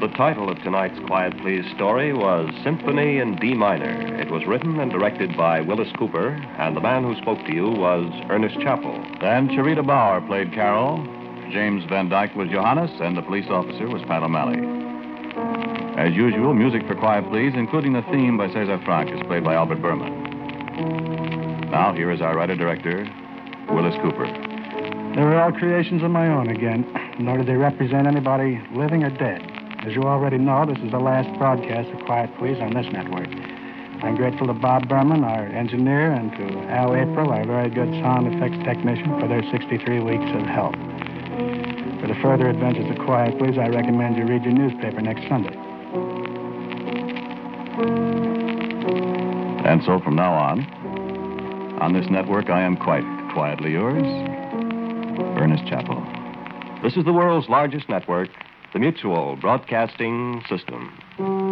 The title of tonight's Quiet Please story was Symphony in D Minor. It was written and directed by Willis Cooper, and the man who spoke to you was Ernest Chappell. And Charita Bauer played Carol. James Van Dyke was Johannes, and the police officer was Pat O'Malley. As usual, music for Quiet Please, including the theme by Cesar Franck, is played by Albert Berman. Now, here is our writer-director, Willis Cooper. They were all creations of my own again, nor did they represent anybody living or dead. As you already know, this is the last broadcast of Quiet Please on this network. I'm grateful to Bob Berman, our engineer, and to Al April, our very good sound effects technician, for their 63 weeks of help. For the further adventures of Quiet Please, I recommend you read your newspaper next Sunday. And so from now on this network, I am quite quietly yours, Ernest Chappell. This is the world's largest network, the Mutual Broadcasting System.